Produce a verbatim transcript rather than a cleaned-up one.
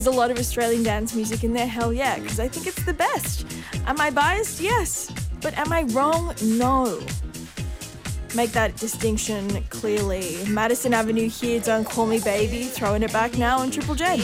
There's a lot of Australian dance music in there, hell yeah, because I think it's the best. Am I biased? Yes. But am I wrong? No. Make that distinction clearly. Madison Avenue here, Don't Call Me Baby, throwing it back now on Triple J.